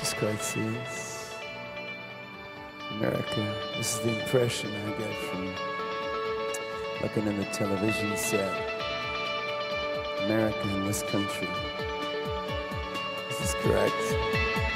Jesus Christ is America. This is the impression I get from looking in the television set. America in this country. This is correct.